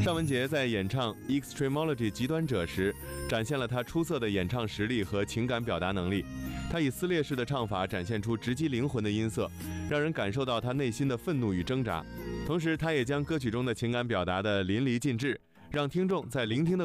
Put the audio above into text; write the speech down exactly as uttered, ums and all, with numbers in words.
尚雯婕在演唱《Extremology 极端者》时，展现了她出色的演唱实力和情感表达能力。她以撕裂式的唱法展现出直击灵魂的音色，让人感受到她内心的愤怒与挣扎。同时，她也将歌曲中的情感表达得淋漓尽致，让听众在聆听的